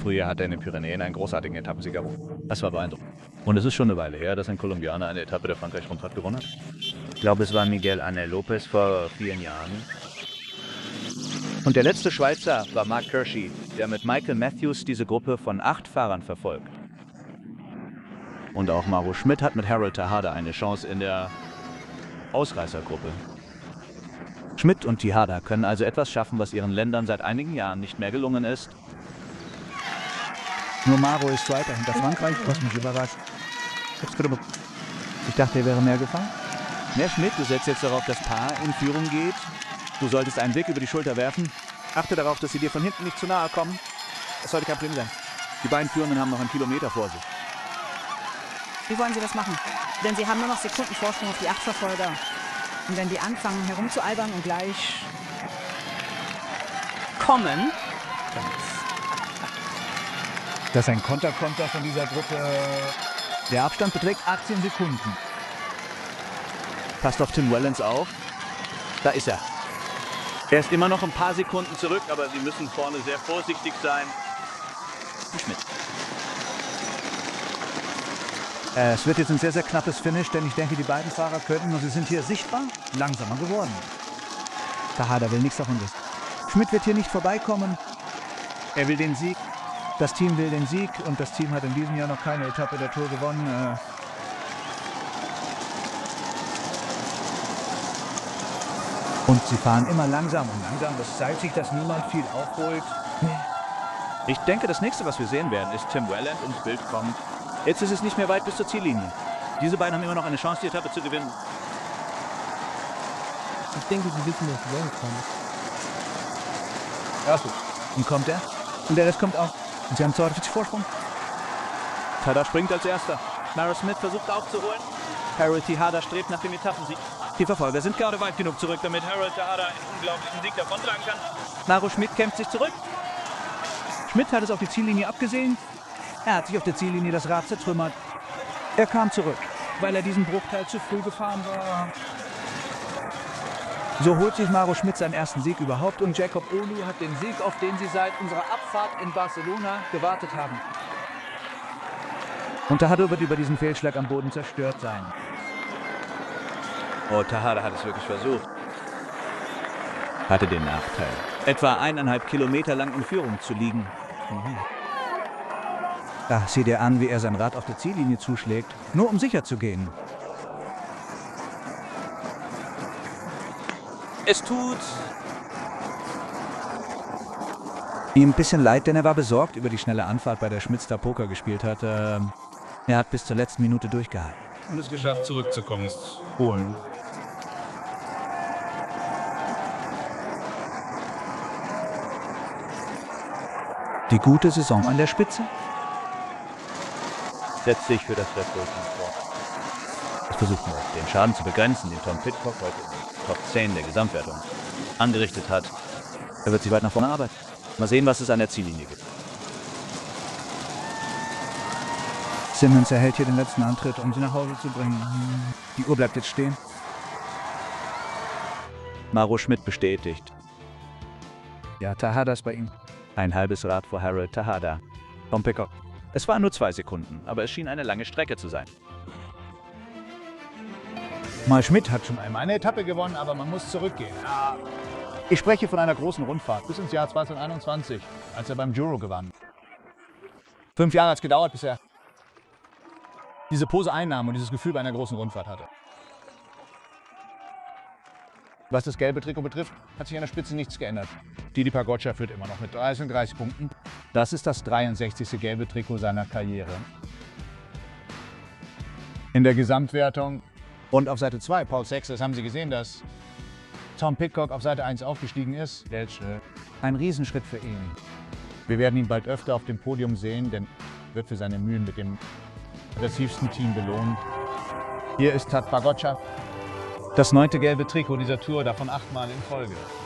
Frühjahr hat er in den Pyrenäen einen großartigen Etappensieg errungen. Das war beeindruckend. Und es ist schon eine Weile her, dass ein Kolumbianer eine Etappe der Frankreich-Rundfahrt gewonnen hat. Ich glaube, es war Miguel Ángel López vor vielen Jahren. Und der letzte Schweizer war Mark Hirschi, der mit Michael Matthews diese Gruppe von 8 Fahrern verfolgt. Und auch Mauro Schmid hat mit Harold Tejada eine Chance in der Ausreißergruppe. Schmid und Tejada können also etwas schaffen, was ihren Ländern seit einigen Jahren nicht mehr gelungen ist. Nur Mauro ist Zweiter hinter Frankreich, was mich überrascht. Ich dachte, er wäre mehr gefahren. Mehr Schmid, du setzt jetzt darauf, dass Paar in Führung geht. Du solltest einen Blick über die Schulter werfen. Achte darauf, dass sie dir von hinten nicht zu nahe kommen. Das sollte kein Problem sein. Die beiden Führenden haben noch einen Kilometer vor sich. Wie wollen Sie das machen? Denn Sie haben nur noch Sekunden Vorsprung auf die 8 Verfolger. Und wenn die anfangen herumzualbern und gleich kommen... Das ist ein Konterkonter von dieser Gruppe. Der Abstand beträgt 18 Sekunden. Passt auf Tim Wellens auf. Da ist er. Er ist immer noch ein paar Sekunden zurück, aber sie müssen vorne sehr vorsichtig sein. Schmid. Es wird jetzt ein sehr, sehr knappes Finish, denn ich denke, die beiden Fahrer könnten, und sie sind hier sichtbar, langsamer geworden. Tejada will nichts davon wissen. Schmid wird hier nicht vorbeikommen. Er will den Sieg. Das Team will den Sieg und das Team hat in diesem Jahr noch keine Etappe der Tour gewonnen. Und sie fahren immer langsam und langsam. Das zeigt sich, dass niemand viel aufholt. Ich denke, das nächste, was wir sehen werden, ist Tim Welland ins Bild kommt. Jetzt ist es nicht mehr weit bis zur Ziellinie. Diese beiden haben immer noch eine Chance, die Etappe zu gewinnen. Ich denke, sie wissen, dass sie wollen kommen. Ja, so. Und kommt er? Und der Rest kommt auch. Und sie haben 42 Vorsprung. Tejada springt als Erster. Mauro Schmid versucht aufzuholen. Harold Tejada strebt nach dem Etappensieg. Die Verfolger sind gerade weit genug zurück, damit Harold Tejada einen unglaublichen Sieg davontragen kann. Mauro Schmid kämpft sich zurück. Schmid hat es auf die Ziellinie abgesehen. Er hat sich auf der Ziellinie das Rad zertrümmert. Er kam zurück, weil er diesen Bruchteil zu früh gefahren war. So holt sich Mauro Schmid seinen ersten Sieg überhaupt und Jacob Olu hat den Sieg, auf den sie seit unserer Abfahrt in Barcelona gewartet haben. Und Tejada wird über diesen Fehlschlag am Boden zerstört sein. Oh, Tejada hat es wirklich versucht. Hatte den Nachteil, etwa 1,5 Kilometer lang in Führung zu liegen. Da sieh dir an, wie er sein Rad auf der Ziellinie zuschlägt, nur um sicher zu gehen. Es tut ihm ein bisschen leid, denn er war besorgt über die schnelle Anfahrt, bei der Schmitz da Poker gespielt hat. Er hat bis zur letzten Minute durchgehalten. Und es geschafft, zurückzukommen. Holen. Die gute Saison an der Spitze? setzt sich für das Red Bull Team fort. Es versucht nur, den Schaden zu begrenzen, den Tom Pidcock heute in den Top 10 der Gesamtwertung angerichtet hat. Er wird sich weit nach vorne arbeiten. Mal sehen, was es an der Ziellinie gibt. Simmons erhält hier den letzten Antritt, um sie nach Hause zu bringen. Die Uhr bleibt jetzt stehen. Mauro Schmid bestätigt. Ja, Tejada ist bei ihm. Ein halbes Rad vor Harold Tejada. Tom Pidcock. Es waren nur 2 Sekunden, aber es schien eine lange Strecke zu sein. Mal Schmid hat schon einmal eine Etappe gewonnen, aber man muss zurückgehen. Ja. Ich spreche von einer großen Rundfahrt bis ins Jahr 2021, als er beim Giro gewann. 5 Jahre hat es gedauert, bis er diese Pose einnahm und dieses Gefühl bei einer großen Rundfahrt hatte. Was das gelbe Trikot betrifft, hat sich an der Spitze nichts geändert. Didi Pagotxa führt immer noch mit 30 Punkten. Das ist das 63. gelbe Trikot seiner Karriere. In der Gesamtwertung und auf Seite 2, Paul Sexton, haben Sie gesehen, dass Tom Pidcock auf Seite 1 aufgestiegen ist. Ein Riesenschritt für ihn. Wir werden ihn bald öfter auf dem Podium sehen, denn er wird für seine Mühen mit dem aggressivsten Team belohnt. Hier ist Tadej Pogačar. Das 9. gelbe Trikot dieser Tour, davon 8 Mal in Folge.